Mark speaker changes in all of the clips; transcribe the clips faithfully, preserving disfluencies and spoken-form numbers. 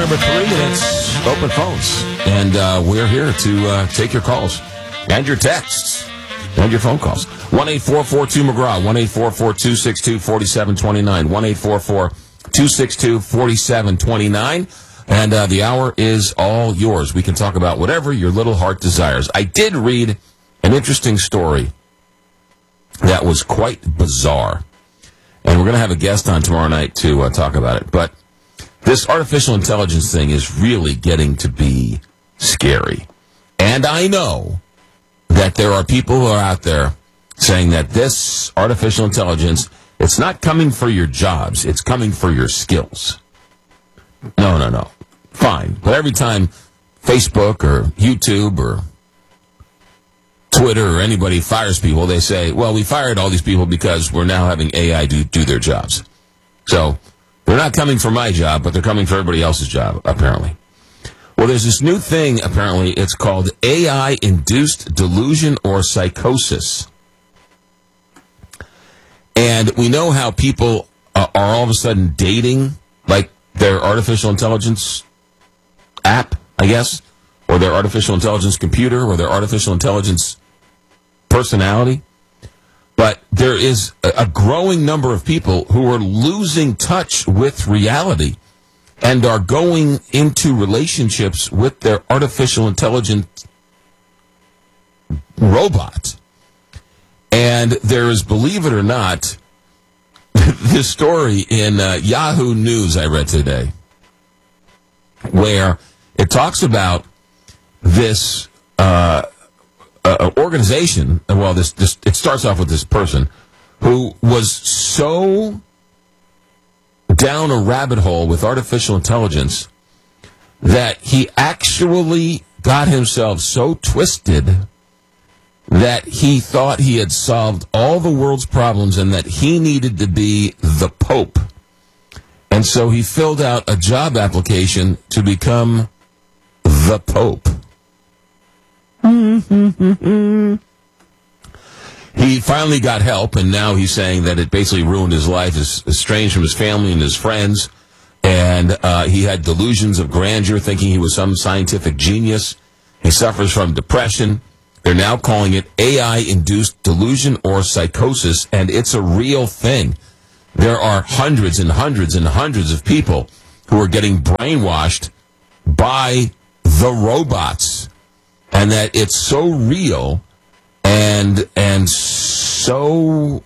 Speaker 1: number three, and it's open phones. And uh, we're here to uh, take your calls and your texts and your phone calls. one eight four four two McGraw, one eight four four two six two four seven two nine, one eight four four two six two four seven two nine. And uh, the hour is all yours. We can talk about whatever your little heart desires. I did read an interesting story that was quite bizarre. And we're going to have a guest on tomorrow night to uh, talk about it. But this artificial intelligence thing is really getting to be scary. And I know that there are people who are out there saying that this artificial intelligence, it's not coming for your jobs, it's coming for your skills. No, no, no. Fine. But every time Facebook or YouTube or Twitter or anybody fires people, they say, well, we fired all these people because we're now having A I do, do their jobs. So they're not coming for my job, but they're coming for everybody else's job, apparently. Well, there's this new thing, apparently. It's called A I-induced delusion or psychosis. And we know how people uh, are all of a sudden dating, like their artificial intelligence app, I guess, or their artificial intelligence computer, or their artificial intelligence personality. But there is a, a growing number of people who are losing touch with reality and are going into relationships with their artificial intelligence robot. And there is, believe it or not, this story in uh, Yahoo News I read today, where it talks about this uh, uh, organization. Well, this, this it starts off with this person who was so down a rabbit hole with artificial intelligence that he actually got himself so twisted that he thought he had solved all the world's problems and that he needed to be the Pope. And so he filled out a job application to become the Pope. He finally got help, and now he's saying that it basically ruined his life. He's estranged from his family and his friends, and uh, he had delusions of grandeur, thinking he was some scientific genius. He suffers from depression. They're now calling it A I-induced delusion or psychosis, and it's a real thing. There are hundreds and hundreds and hundreds of people who are getting brainwashed by the robots, and that it's so real and and so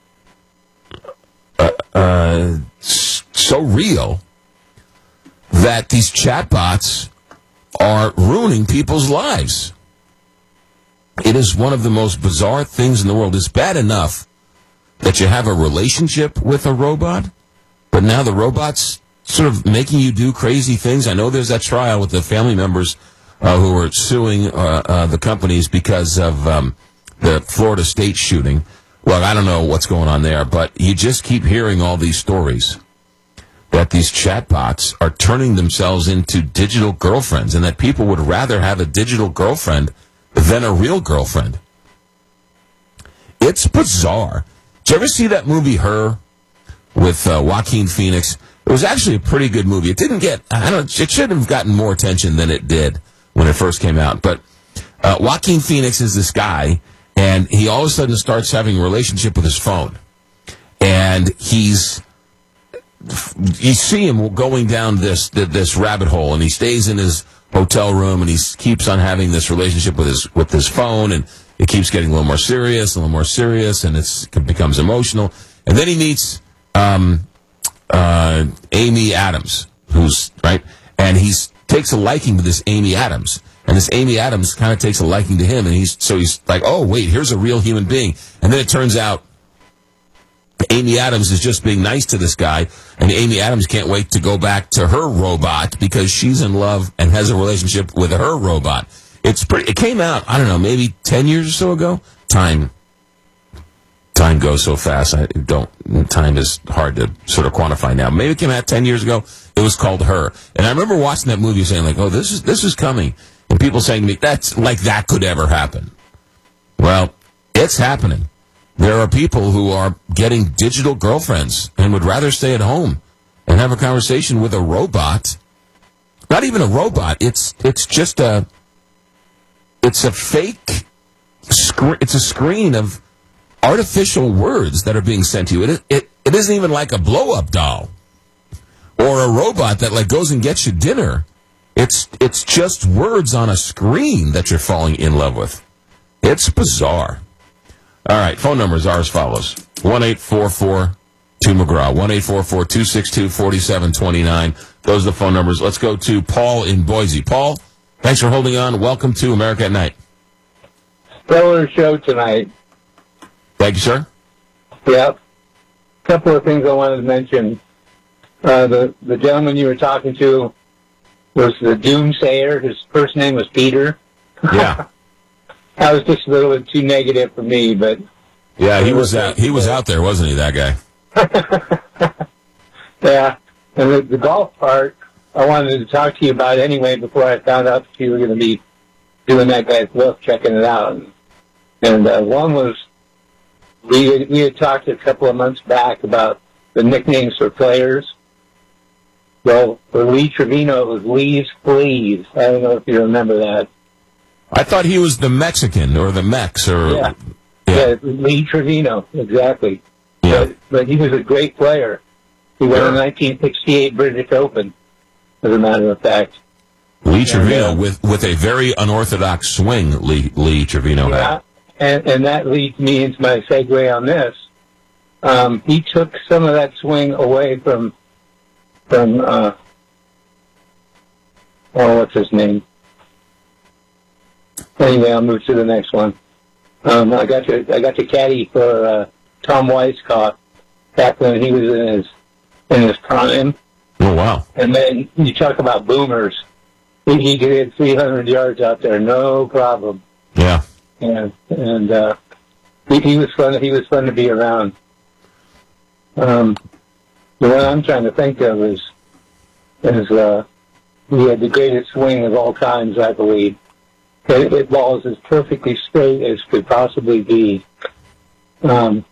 Speaker 1: uh, uh, so real that these chatbots are ruining people's lives. It is one of the most bizarre things in the world. It's bad enough that you have a relationship with a robot, but now the robot's sort of making you do crazy things. I know there's that trial with the family members uh, who are suing uh, uh, the companies because of um, the Florida State shooting. Well, I don't know what's going on there, but you just keep hearing all these stories that these chatbots are turning themselves into digital girlfriends, and that people would rather have a digital girlfriend than a real girlfriend. It's bizarre. Did you ever see that movie, Her, with uh, Joaquin Phoenix? It was actually a pretty good movie. It didn't get, I don't, it should have gotten more attention than it did when it first came out. But uh, Joaquin Phoenix is this guy, and he all of a sudden starts having a relationship with his phone. And he's, you see him going down this this rabbit hole, and he stays in his hotel room, and he keeps on having this relationship with his with his phone, and it keeps getting a little more serious, a little more serious, and it's, it becomes emotional. And then he meets um, uh, Amy Adams, who's, right, and he takes a liking to this Amy Adams. And this Amy Adams kind of takes a liking to him, and he's so he's like, oh, wait, here's a real human being. And then it turns out Amy Adams is just being nice to this guy, and Amy Adams can't wait to go back to her robot because she's in love and has a relationship with her robot. It's pretty. It came out, I don't know, maybe ten years or so ago. Time, time goes so fast. I don't. Time is hard to sort of quantify now. Maybe it came out ten years ago. It was called Her, and I remember watching that movie, saying like, "Oh, this is this is coming," and people saying to me, "That's like that could ever happen." Well, it's happening. There are people who are getting digital girlfriends and would rather stay at home and have a conversation with a robot not even a robot. It's it's just a it's a fake screen. It's a screen of artificial words that are being sent to you. It it it isn't even like a blow up doll or a robot that like goes and gets you dinner. It's it's just words on a screen that you're falling in love with. It's bizarre. All right, phone numbers are as follows: one eight four four two McGraw, one eight four four two six two four seven two nine. Those are the phone numbers. Let's go to Paul in Boise. Paul, thanks for holding on. Welcome to America at Night.
Speaker 2: Stellar show tonight.
Speaker 1: Thank you, sir.
Speaker 2: Yep. A couple of things I wanted to mention. Uh, the the gentleman you were talking to was the doomsayer. His first name was Peter.
Speaker 1: Yeah.
Speaker 2: That was just a little bit too negative for me, but
Speaker 1: yeah, he was out, he was out there, wasn't he? That guy.
Speaker 2: Yeah, and the, the golf part I wanted to talk to you about anyway before I found out that you were going to be doing that guy's book, checking it out. And, and uh, one was we we had talked a couple of months back about the nicknames for players. Well, for Lee Trevino, it was Lee's Fleas. I don't know if you remember that.
Speaker 1: I thought he was the Mexican or the Mex or
Speaker 2: yeah,
Speaker 1: yeah,
Speaker 2: yeah Lee Trevino, exactly.
Speaker 1: Yeah.
Speaker 2: But, but he was a great player. He won
Speaker 1: Sure.
Speaker 2: the nineteen sixty-eight British Open, as a matter of fact.
Speaker 1: Lee Trevino
Speaker 2: yeah.
Speaker 1: with with a very unorthodox swing. Lee Lee Trevino
Speaker 2: Yeah,
Speaker 1: had.
Speaker 2: and, and that leads me into my segue on this. Um, he took some of that swing away from, from uh, oh, what's his name? Anyway, I'll move to the next one. Um, I got to I got to caddy for uh, Tom Weiskopf back when he was in his in his prime.
Speaker 1: Oh wow!
Speaker 2: And then you talk about boomers. He, he could hit three hundred yards out there, no problem.
Speaker 1: Yeah.
Speaker 2: And and uh, he, he was fun. He was fun to be around. Um, the one I'm trying to think of is is uh, he had the greatest swing of all times, I believe. It, it balls as perfectly straight as could possibly be. Um,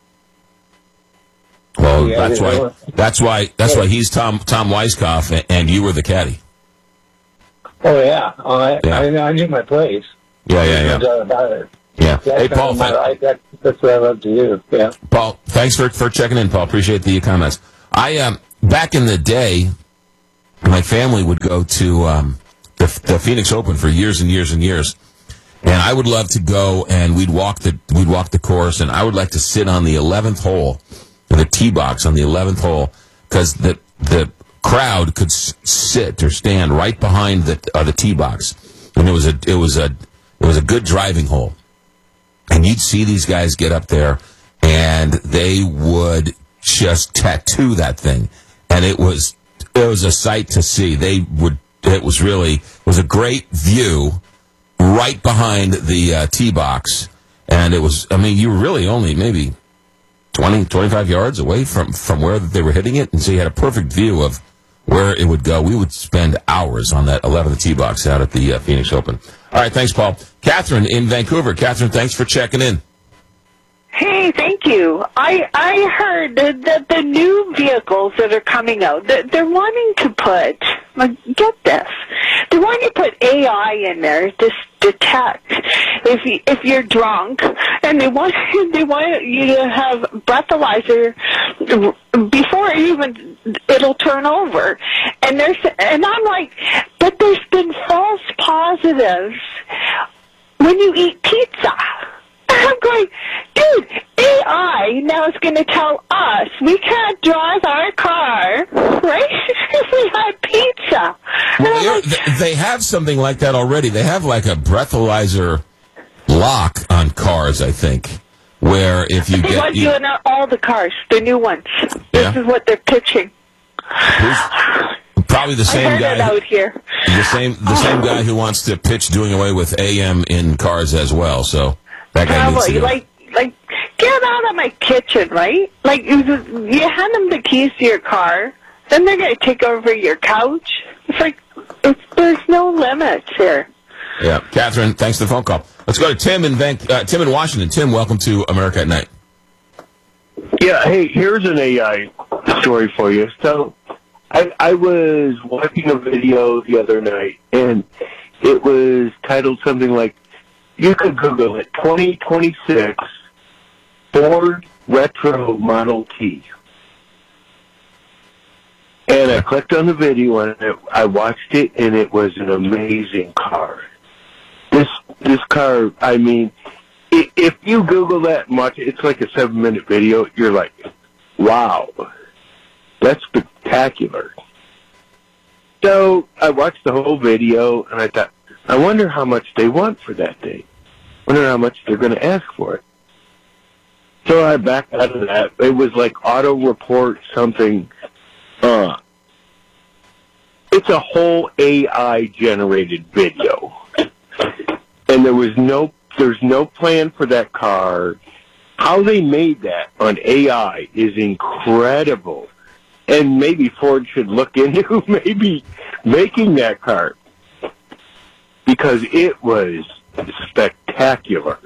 Speaker 1: Well,
Speaker 2: yeah,
Speaker 1: that's why. That's why. That's why he's Tom Tom Weiskopf, and you were the caddy.
Speaker 2: oh yeah, oh, I,
Speaker 1: Yeah.
Speaker 2: I, I knew my place.
Speaker 1: Yeah, yeah,
Speaker 2: No
Speaker 1: yeah.
Speaker 2: doubt about it.
Speaker 1: Yeah.
Speaker 2: That's
Speaker 1: Hey,
Speaker 2: kind
Speaker 1: Paul.
Speaker 2: of my
Speaker 1: Thank,
Speaker 2: life. That, that's what I love to do. Yeah.
Speaker 1: Paul, thanks for for checking in, Paul. Appreciate the comments. I um back in the day, my family would go to um the, the Phoenix Open for years and years and years, and I would love to go, and we'd walk the we'd walk the course, and I would like to sit on the eleventh hole, the tee box on the eleventh hole, because the the crowd could s- sit or stand right behind the uh, the tee box, and it was a it was a it was a good driving hole. And you'd see these guys get up there, and they would just tattoo that thing, and it was it was a sight to see. They would it was really it was a great view right behind the uh, tee box, and it was I mean you were really only maybe twenty, twenty-five yards away from from where they were hitting it, and so you had a perfect view of where it would go. We would spend hours on that eleventh tee box out at the uh, Phoenix Open. All right, thanks, Paul. Catherine in Vancouver. Catherine, thanks for checking in.
Speaker 3: Hey, thank you. I I heard that, that the new vehicles that are coming out, that they're wanting to put, like, get this, they're wanting to put A I in there to detect if you, if you're drunk, and they want they want you to have breathalyzer before even it'll turn over, and there's and I'm like, but there's been false positives when you eat pizza. I'm going, dude, A I now is going to tell us we can't drive our car, right? If we had pizza.
Speaker 1: Well,
Speaker 3: like,
Speaker 1: they, they have something like that already. They have like a breathalyzer lock on cars, I think, where if you
Speaker 3: they
Speaker 1: get...
Speaker 3: want
Speaker 1: You,
Speaker 3: you in all the cars, the new ones.
Speaker 1: Yeah.
Speaker 3: This is what they're pitching.
Speaker 1: probably the
Speaker 3: I
Speaker 1: same
Speaker 3: heard
Speaker 1: guy...
Speaker 3: it out here.
Speaker 1: The same, the same guy who wants to pitch doing away with A M in cars as well, so... That guy needs to
Speaker 3: Probably,
Speaker 1: go.
Speaker 3: like, like, get out of my kitchen, right? Like, you you hand them the keys to your car, then they're going to take over your couch. It's like, it's, there's no limits here.
Speaker 1: Yeah, Catherine, thanks for the phone call. Let's go to Tim in Van- uh, Tim in Washington. Tim, welcome to America at Night.
Speaker 4: Yeah, hey, here's an A I story for you. So, I, I was watching a video the other night, and it was titled something like, you could Google it, twenty twenty-six Ford Retro Model T. And I clicked on the video, and it, I watched it, and it was an amazing car. This this car, I mean, i- if you Google that and watch it, it's like a seven-minute video, you're like, wow, that's spectacular. So I watched the whole video, and I thought, I wonder how much they want for that thing. I wonder how much they're going to ask for it. So I backed out of that. It was like auto report something. Uh, it's a whole A I generated video, and there was no, there's no plan for that car. How they made that on A I is incredible, and maybe Ford should look into maybe making that car, because it was spectacular.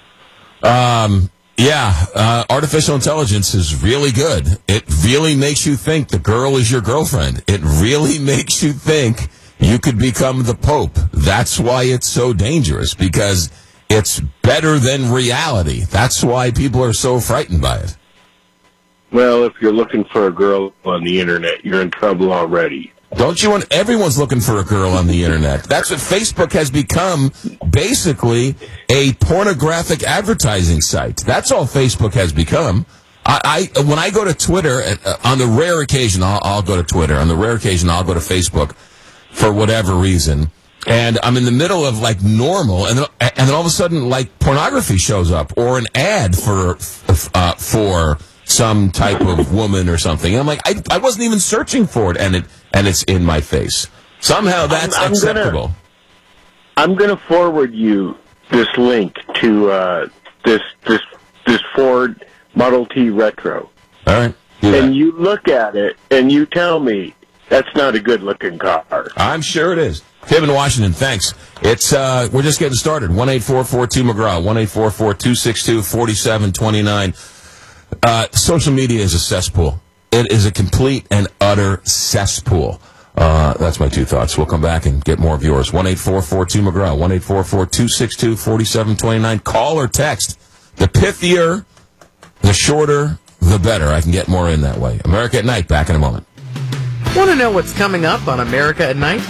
Speaker 1: Um, yeah, uh, artificial intelligence is really good. It really makes you think the girl is your girlfriend. It really makes you think you could become the Pope. That's why it's so dangerous, because it's better than reality. That's why people are so frightened by it.
Speaker 4: Well, if you're looking for a girl on the internet, you're in trouble already.
Speaker 1: Don't you want, everyone's looking for a girl on the internet. That's what Facebook has become, basically a pornographic advertising site. That's all Facebook has become. I, I when I go to Twitter, uh, on the rare occasion, I'll, I'll go to Twitter. On the rare occasion, I'll go to Facebook for whatever reason. And I'm in the middle of like normal, and then, and then all of a sudden, like pornography shows up, or an ad for, uh, for some type of woman or something. And I'm like, I, I wasn't even searching for it, and it, and it's in my face. Somehow that's
Speaker 4: I'm, I'm
Speaker 1: acceptable.
Speaker 4: Gonna, I'm going to forward you this link to uh, this this this Ford Model T Retro.
Speaker 1: All right. Do that.
Speaker 4: And you look at it, and you tell me that's not a good-looking car.
Speaker 1: I'm sure it is. Tim in Washington, thanks. It's uh, we're just getting started. one eight four four two McGraw, one eight four four two six two four seven two nine. Uh, social media is a cesspool. It is a complete and utter cesspool. Uh, that's my two thoughts. We'll come back and get more of yours. one eight four four two McGraw, one eight four four two six two four seven two nine. Call or text. The pithier, the shorter, the better. I can get more in that way. America at Night, back in a moment.
Speaker 5: Want to know what's coming up on America at Night?